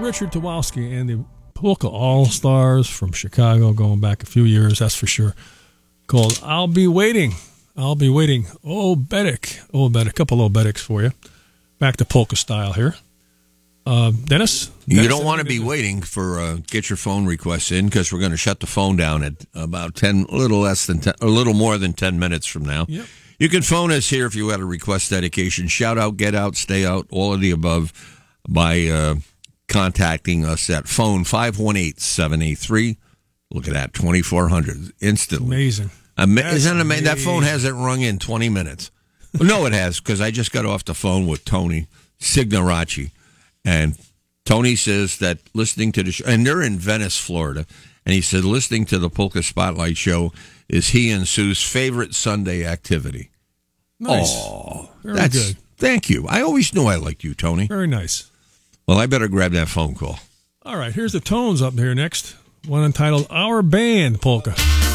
Richard Towalski and the Polka All-Stars from Chicago, going back a few years, that's for sure, called I'll Be Waiting. I'll Be Waiting. Obedic. A couple Obedics for you. Back to polka style here. Dennis? You don't want to be waiting for get your phone requests in, because we're going to shut the phone down at about a little more than 10 minutes from now. Yep. You can phone us here if you had a request dedication. Shout out, get out, stay out, all of the above by contacting us at phone 518-783. Look at that, 2400 instantly. Amazing. Isn't it amazing? That phone hasn't rung in 20 minutes. No, it has, because I just got off the phone with Tony Signoracci. And Tony says that listening to the show, and they're in Venice, Florida, and he said listening to the Polka Spotlight show is he and Sue's favorite Sunday activity. Nice. Oh, very good. Thank you. I always knew I liked you, Tony. Very nice. Well, I better grab that phone call. All right, here's the tones up here next. One entitled Our Band Polka.